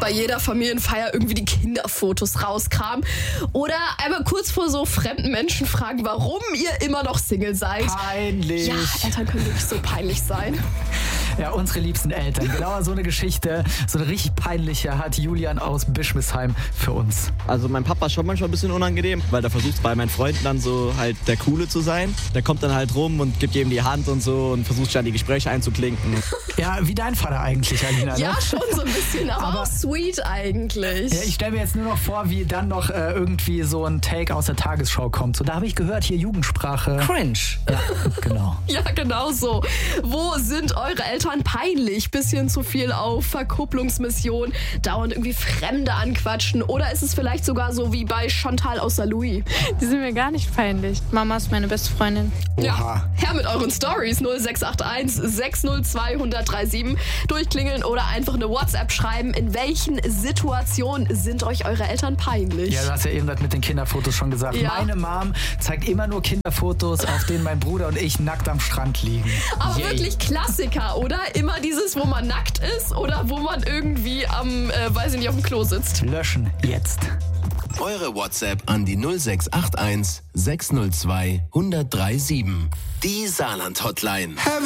bei jeder Familienfeier irgendwie die Kinderfotos rauskramen. Oder einmal kurz vor so fremden Menschen fragen, warum ihr immer noch Single seid. Peinlich. Ja, Eltern können wirklich so peinlich sein. Ja, unsere liebsten Eltern. Genau so eine Geschichte, so eine richtig peinliche, hat Julian aus Bischmisheim für uns. Also mein Papa ist schon manchmal ein bisschen unangenehm, weil der versucht bei meinen Freunden dann so halt der Coole zu sein. Der kommt dann halt rum und gibt jedem die Hand und so und versucht dann die Gespräche einzuklinken. Ja, wie dein Vater eigentlich, Alina. Ja, ne? schon so ein bisschen, aber auch sweet eigentlich. Ja, ich stelle mir jetzt nur noch vor, wie dann noch irgendwie so ein Take aus der Tagesschau kommt. So, da habe ich gehört, hier Jugendsprache. Cringe. Ja, genau. Ja, genau so. Wo sind eure Eltern peinlich? Bisschen zu viel auf Verkupplungsmission, dauernd irgendwie Fremde anquatschen. Oder ist es vielleicht sogar so wie bei Chantal aus Saarlouis? Die sind mir gar nicht peinlich. Mama ist meine beste Freundin. Ja, her mit euren Stories 0681 602 1037. Durchklingeln oder einfach eine WhatsApp schreiben. In welchen Situationen sind euch eure Eltern peinlich? Ja, du hast ja eben das mit den Kinderfotos schon gesagt. Ja. Meine Mom zeigt immer nur Kinderfotos, auf denen mein Bruder und ich nackt am Strand liegen. Aber Yay. wirklich Klassiker, oder? Immer dieses, wo man nackt ist oder wo man irgendwie weiß ich nicht, auf dem Klo sitzt. Löschen, jetzt. Eure WhatsApp an die 0681 602 1037. Die Saarland-Hotline.